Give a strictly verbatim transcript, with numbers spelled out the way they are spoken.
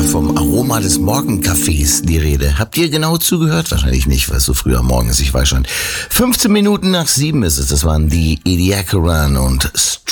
vom Aroma des Morgencafés die Rede. Habt ihr genau zugehört? Wahrscheinlich nicht, weil es so früh am Morgen ist, ich weiß schon. fünfzehn Minuten nach sieben ist es, das waren die Ediacaran und